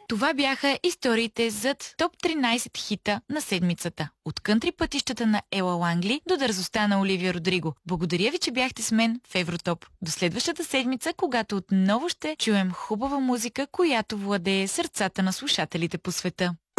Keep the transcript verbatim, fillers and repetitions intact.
Това бяха историите зад топ тринайсет хита на седмицата. От кънтри пътищата на Ела Лангли до дързостта на Оливия Родриго. Благодаря ви, че бяхте с мен в Евротоп. До следващата седмица, когато отново ще чуем хубава музика, която владее сърцата на слушателите по света.